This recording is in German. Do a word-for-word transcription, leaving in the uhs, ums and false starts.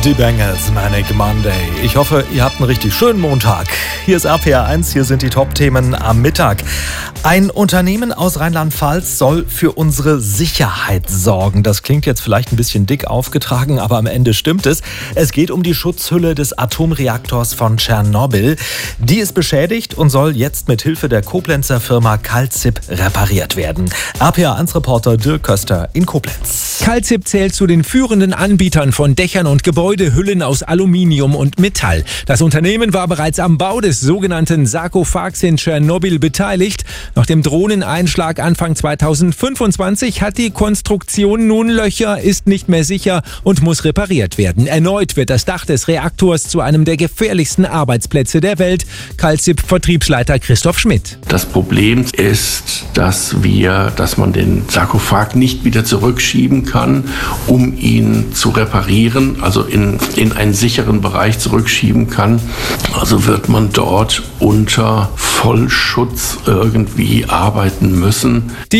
Die Bangles, Manic Monday. Ich hoffe, ihr habt einen richtig schönen Montag. Hier ist R P R eins, hier sind die Top-Themen am Mittag. Ein Unternehmen aus Rheinland-Pfalz soll für unsere Sicherheit sorgen. Das klingt jetzt vielleicht ein bisschen dick aufgetragen, aber am Ende stimmt es. Es geht um die Schutzhülle des Atomreaktors von Tschernobyl. Die ist beschädigt und soll jetzt mit Hilfe der Koblenzer Firma Calzip repariert werden. R P R eins-Reporter Dirk Köster in Koblenz. Calzip zählt zu den führenden Anbietern von Dächern und Gebäudehüllen aus Aluminium und Metall. Das Unternehmen war bereits am Bau des sogenannten Sarkophags in Tschernobyl beteiligt. Nach dem Drohneneinschlag Anfang zweitausendfünfundzwanzig hat die Konstruktion nun Löcher, ist nicht mehr sicher und muss repariert werden. Erneut wird das Dach des Reaktors zu einem der gefährlichsten Arbeitsplätze der Welt. Calzip-Vertriebsleiter Christoph Schmidt. Das Problem ist, dass wir, dass man den Sarkophag nicht wieder zurückschieben kann, um ihn zu reparieren, also in, in einen sicheren Bereich zurückschieben kann. Also wird man dort unter Vollschutz irgendwie arbeiten müssen. Die